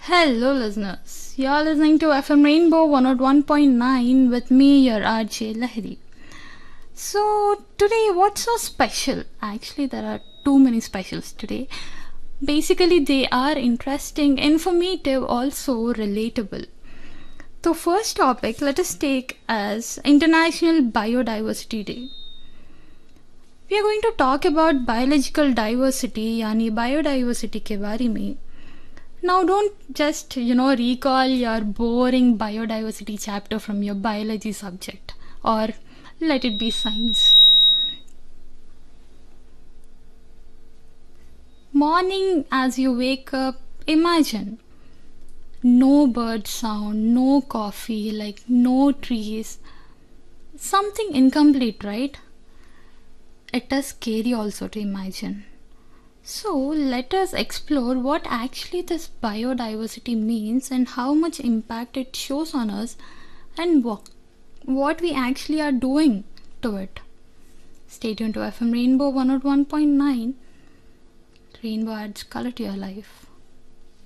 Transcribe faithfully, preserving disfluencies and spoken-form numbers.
Hello, listeners. You're listening to F M Rainbow one oh one point nine with me, your R J Lahiri. So, today, what's so special? Actually, there are too many specials today. Basically, they are interesting, informative, also relatable. The first topic let us take as International Biodiversity Day. We are going to talk about biological diversity, यानी biodiversity के बारे में. Now don't just, you know, recall your boring biodiversity chapter from your biology subject, or let it be science. Morning as you wake up, imagine no bird sound, no coffee, like no trees. Something incomplete, right? It is scary also to imagine. So let us explore what actually this biodiversity means and how much impact it shows on us and what, what we actually are doing to it. Stay tuned to F M Rainbow one oh one point nine. Rainbow adds color to your life.